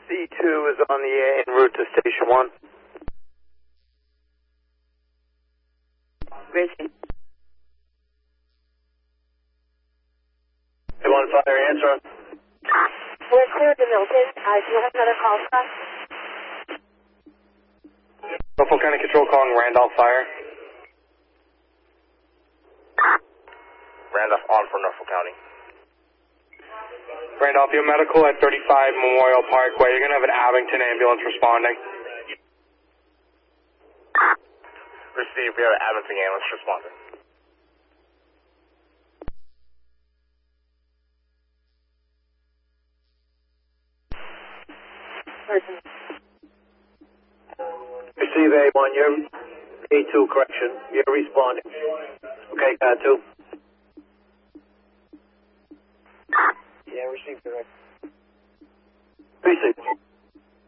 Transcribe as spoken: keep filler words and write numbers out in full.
C two is on the en route to Station one. Gracie. You want fire answer? We're clear to Milton. Uh, do you have another call for us? Norfolk County Control calling Randolph Fire. Randolph on for Norfolk County. Randolph, you have medical at thirty-five Memorial Parkway. You're going to have an Abington ambulance responding. Receive, we have an Abington ambulance responding. Person. Receive A one, you're A two, correction. You're responding. Okay, got two. Yeah, receive direct. Receive.